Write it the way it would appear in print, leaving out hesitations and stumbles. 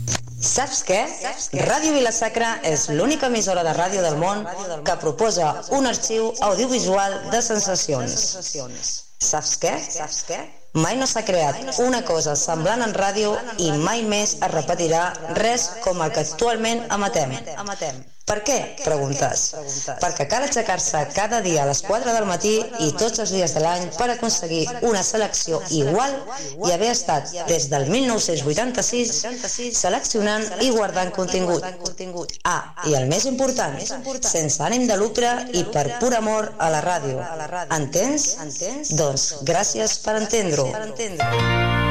Saps què? Ràdio Vila-sacra és l'única emissora de ràdio del món que proposa un arxiu audiovisual de sensacions. Saps què? Mai no s'ha creat una cosa semblant en ràdio i mai més es repetirà res com el que actualment emetem. Per què? Preguntes. Perquè cal aixecar-se cada dia a les 4 del matí i tots els dies de l'any per aconseguir una selecció igual i haver estat des del 1986 seleccionant i guardant contingut. I el més important, sense ànim de lucre i per pur amor a la ràdio. Entens? Doncs gràcies per entendre-ho.